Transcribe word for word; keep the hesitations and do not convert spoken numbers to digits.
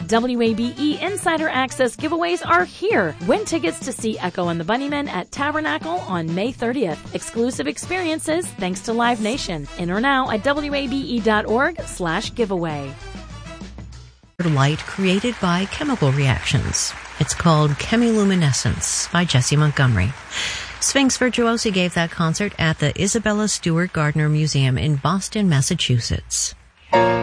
W A B E Insider Access giveaways are here. Win tickets to see Echo and the Bunnymen at Tabernacle on May thirtieth. Exclusive experiences thanks to Live Nation. Enter now at W A B E dot org slash giveaway. Light created by chemical reactions. It's called Chemiluminescence by Jesse Montgomery. Sphinx Virtuosi gave that concert at the Isabella Stewart Gardner Museum in Boston, Massachusetts.